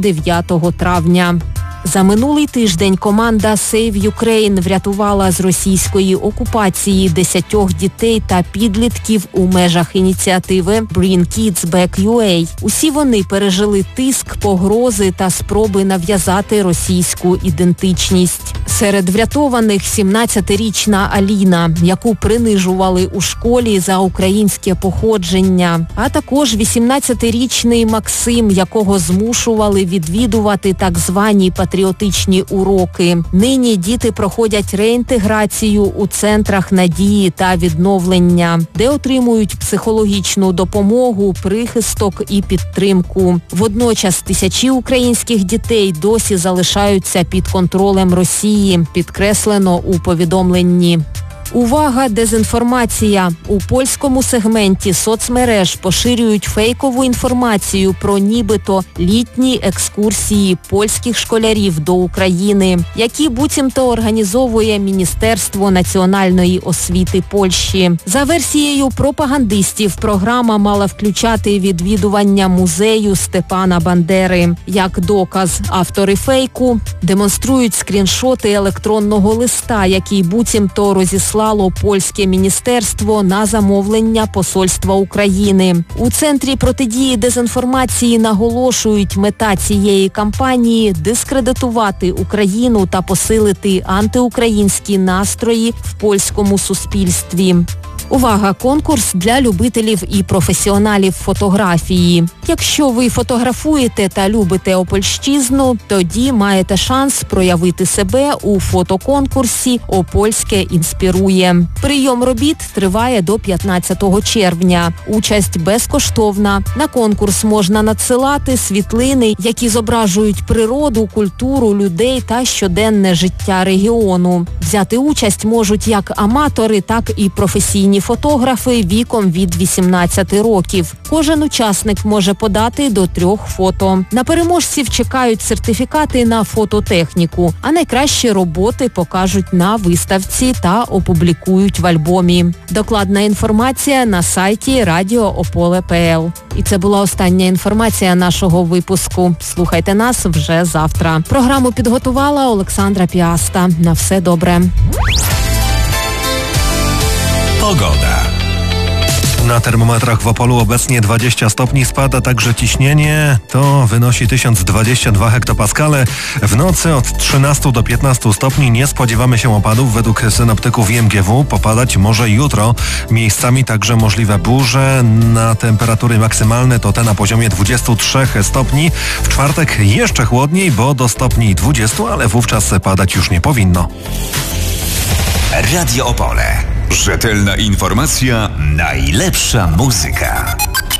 9 травня. За минулий тиждень команда Save Ukraine врятувала з російської окупації 10 дітей та підлітків у межах ініціативи Bring Kids Back UA. Усі вони пережили тиск, погрози та спроби нав'язати російську ідентичність. Серед врятованих 17-річна Аліна, яку принижували у школі за українське походження, а також 18-річний Максим, якого змушували відвідувати так звані патріотичні уроки. Нині діти проходять реінтеграцію у центрах надії та відновлення, де отримують психологічну допомогу, прихисток і підтримку. Водночас тисячі українських дітей досі залишаються під контролем Росії, підкреслено у повідомленні. Увага, дезінформація. У польському сегменті соцмереж поширюють фейкову інформацію про нібито літні екскурсії польських школярів до України, які буцімто організовує Міністерство національної освіти Польщі. За версією пропагандистів, програма мала включати відвідування музею Степана Бандери. Як доказ, автори фейку демонструють скріншоти електронного листа, який буцімто розіслав польське міністерство на замовлення Посольства України. У Центрі протидії дезінформації наголошують, мета цієї кампанії – дискредитувати Україну та посилити антиукраїнські настрої в польському суспільстві. Увага! Конкурс для любителів і професіоналів фотографії. Якщо ви фотографуєте та любите Опольщизну, тоді маєте шанс проявити себе у фотоконкурсі «Опольське інспірує». Прийом робіт триває до 15 червня. Участь безкоштовна. На конкурс можна надсилати світлини, які зображують природу, культуру, людей та щоденне життя регіону. Взяти участь можуть як аматори, так і професійні фотографи віком від 18 років. Кожен учасник може подати до 3 фото. На переможців чекають сертифікати на фототехніку, а найкращі роботи покажуть на виставці та опублікують в альбомі. Докладна інформація на сайті radio.opole.pl. І це була остання інформація нашого випуску. Слухайте нас вже завтра. Програму підготувала Олександра Піаста. На все добре. Pogoda. Na termometrach w Opolu obecnie 20 stopni, spada także ciśnienie, to wynosi 1022 hektopaskale. W nocy od 13 do 15 stopni nie spodziewamy się opadów. Według synoptyków IMGW popadać może jutro. Miejscami także możliwe burze. Na temperatury maksymalne to te na poziomie 23 stopni. W czwartek jeszcze chłodniej, bo do stopni 20, ale wówczas padać już nie powinno. Radio Opole. Rzetelna informacja, najlepsza muzyka.